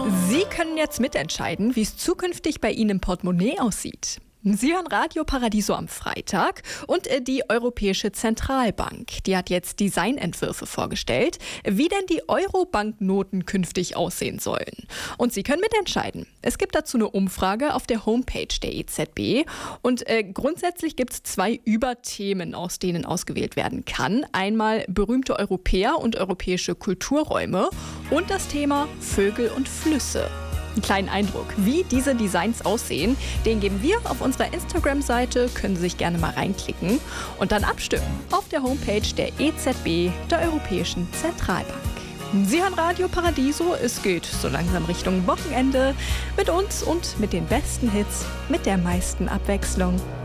Sie können jetzt mitentscheiden, wie es zukünftig bei Ihnen im Portemonnaie aussieht. Sie hören Radio Paradiso am Freitag und die Europäische Zentralbank, die hat jetzt Designentwürfe vorgestellt, wie denn die Euro-Banknoten künftig aussehen sollen. Und Sie können mitentscheiden. Es gibt dazu eine Umfrage auf der Homepage der EZB und grundsätzlich gibt es 2 Überthemen, aus denen ausgewählt werden kann. Einmal berühmte Europäer und europäische Kulturräume und das Thema Vögel und Flüsse. Einen kleinen Eindruck, wie diese Designs aussehen, den geben wir auf unserer Instagram-Seite, können Sie sich gerne mal reinklicken und dann abstimmen auf der Homepage der EZB, der Europäischen Zentralbank. Sie hören Radio Paradiso, es geht so langsam Richtung Wochenende mit uns und mit den besten Hits, mit der meisten Abwechslung.